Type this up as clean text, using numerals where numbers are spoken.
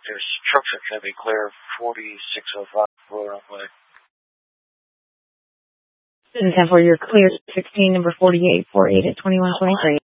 there's trucks that can be clear 4605 road on way. And for your clear 16, number 48, 48 at 2123.